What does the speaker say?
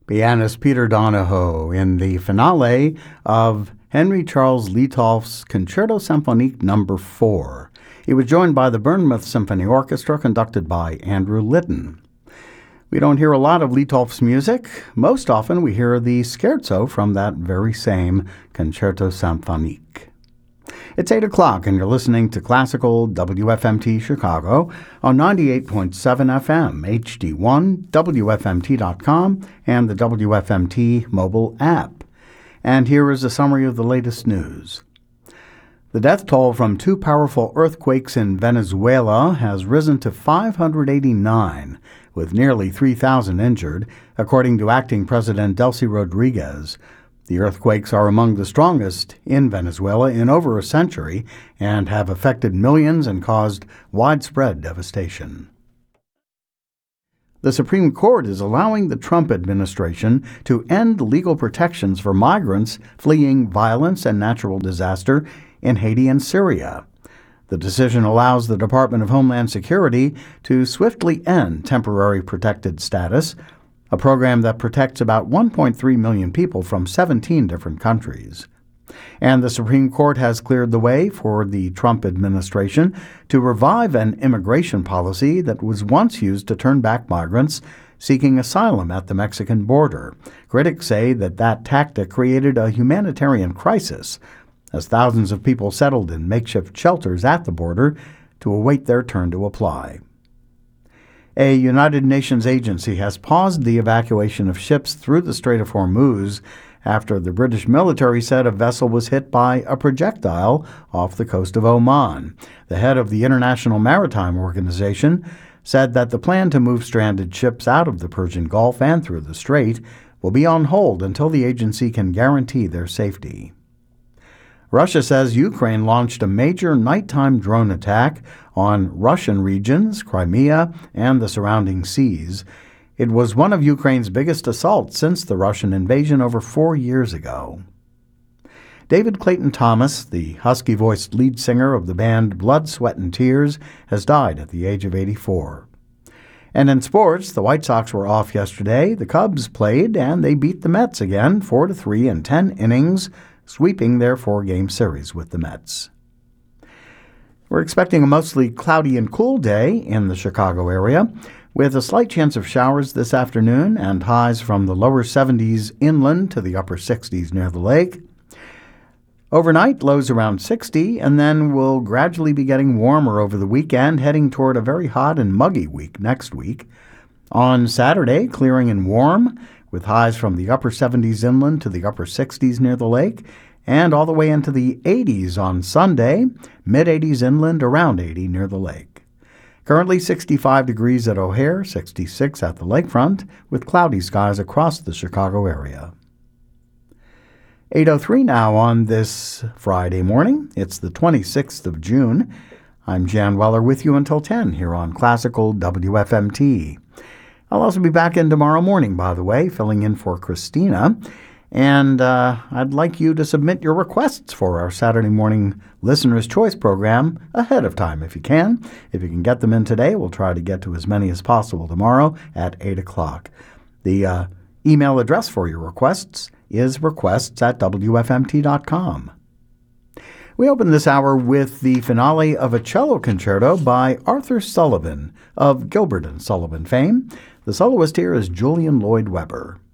Pianist Peter Donahoe in the finale of Henry Charles Liedthoff's Concerto Symphonique No. 4. He was joined by the Bournemouth Symphony Orchestra, conducted by Andrew Litton. We don't hear a lot of Liedthoff's music. Most often we hear the scherzo from that very same Concerto Symphonique. It's 8 o'clock, and you're listening to Classical WFMT Chicago on 98.7 FM, HD1, WFMT.com, and the WFMT mobile app. And here is a summary of the latest news. The death toll from two powerful earthquakes in Venezuela has risen to 589, with nearly 3,000 injured, according to acting President Delcy Rodriguez. The earthquakes are among the strongest in Venezuela in over a century and have affected millions and caused widespread devastation. The Supreme Court is allowing the Trump administration to end legal protections for migrants fleeing violence and natural disaster in Haiti and Syria. The decision allows the Department of Homeland Security to swiftly end temporary protected status, a program that protects about 1.3 million people from 17 different countries. And the Supreme Court has cleared the way for the Trump administration to revive an immigration policy that was once used to turn back migrants seeking asylum at the Mexican border. Critics say that tactic created a humanitarian crisis, as thousands of people settled in makeshift shelters at the border to await their turn to apply. A United Nations agency has paused the evacuation of ships through the Strait of Hormuz after the British military said a vessel was hit by a projectile off the coast of Oman. The head of the International Maritime Organization said that the plan to move stranded ships out of the Persian Gulf and through the strait will be on hold until the agency can guarantee their safety. Russia says Ukraine launched a major nighttime drone attack on Russian regions, Crimea, and the surrounding seas. It was one of Ukraine's biggest assaults since the Russian invasion over 4 years ago. David Clayton Thomas, the husky-voiced lead singer of the band Blood, Sweat and Tears, has died at the age of 84. And in sports, the White Sox were off yesterday. The Cubs played, and they beat the Mets again, 4-3 in 10 innings, sweeping their 4-game series with the Mets. We're expecting a mostly cloudy and cool day in the Chicago area, with a slight chance of showers this afternoon and highs from the lower 70s inland to the upper 60s near the lake. Overnight, lows around 60, and then we'll gradually be getting warmer over the weekend, heading toward a very hot and muggy week next week. On Saturday, clearing and warm, with highs from the upper 70s inland to the upper 60s near the lake, and all the way into the 80s on Sunday, mid-80s inland, around 80 near the lake. Currently 65 degrees at O'Hare, 66 at the lakefront, with cloudy skies across the Chicago area. 8:03 now on this Friday morning. It's the 26th of June. I'm Jan Weller with you until 10 here on Classical WFMT. I'll also be back in tomorrow morning, by the way, filling in for Christina. And I'd like you to submit your requests for our Saturday morning Listener's Choice program ahead of time if you can. If you can get them in today, we'll try to get to as many as possible tomorrow at 8 o'clock. The email address for your requests is requests@wfmt.com. We open this hour with the finale of a cello concerto by Arthur Sullivan of Gilbert and Sullivan fame. The soloist here is Julian Lloyd Webber.